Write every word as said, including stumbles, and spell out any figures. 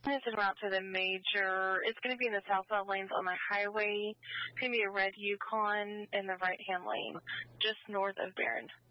It's en route to the major. It's going to be in the southbound lanes on the highway. It's going to be a red Yukon in the right-hand lane, just north of Barron.